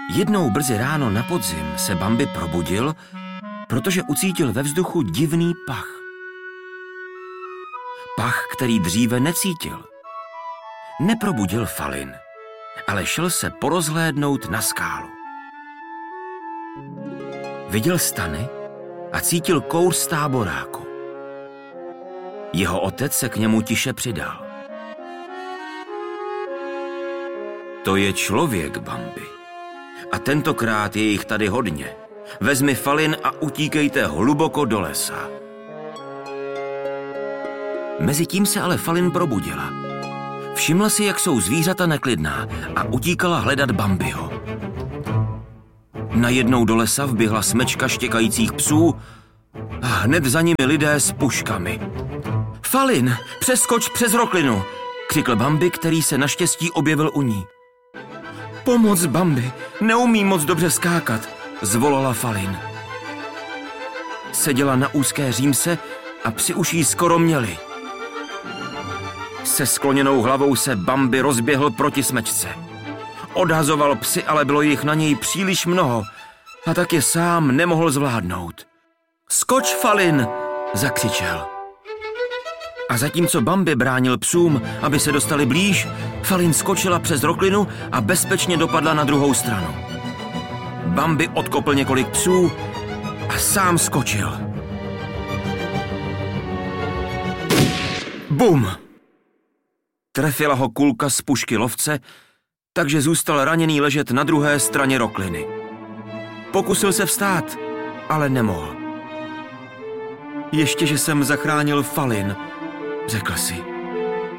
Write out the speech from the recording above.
Jednou brzy ráno na podzim se Bambi probudil, protože ucítil ve vzduchu divný pach. Pach, který dříve necítil. Neprobudil Falin, ale šel se porozhlédnout na skálu. Viděl stany a cítil kouř z táboráku. Jeho otec se k němu tiše přidal. To je člověk, Bambi. A tentokrát je jich tady hodně. Vezmi Falin a utíkejte hluboko do lesa. Mezitím se ale Falin probudila. Všimla si, jak jsou zvířata neklidná a utíkala hledat Bambiho. Najednou do lesa vběhla smečka štěkajících psů a hned za nimi lidé s puškami. Falin, přeskoč přes roklinu, křikl Bambi, který se naštěstí objevil u ní. Pomoc, Bambi, neumím moc dobře skákat, zvolala Falin. Seděla na úzké římse a psi už jí skoro měli. Se skloněnou hlavou se Bambi rozběhl proti smečce. Odhazoval psy, ale bylo jich na něj příliš mnoho a tak je sám nemohl zvládnout. Skoč, Falin, zakřičel. A zatímco Bambi bránil psům, aby se dostali blíž, Falin skočila přes roklinu a bezpečně dopadla na druhou stranu. Bambi odkopl několik psů a sám skočil. Bum! Trefila ho kulka z pušky lovce, takže zůstal raněný ležet na druhé straně rokliny. Pokusil se vstát, ale nemohl. Ještě, že jsem zachránil Falin, řekl si.